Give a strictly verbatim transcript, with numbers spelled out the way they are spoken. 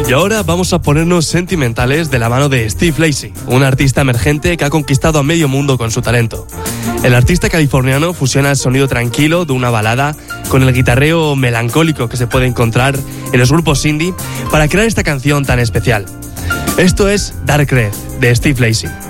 Y ahora vamos a ponernos sentimentales de la mano de Steve Lacy, un artista emergente que ha conquistado a medio mundo con su talento. El artista californiano fusiona el sonido tranquilo de una balada con el guitarreo melancólico que se puede encontrar en los grupos indie para crear esta canción tan especial. Esto es Dark Red, de Steve Lacy.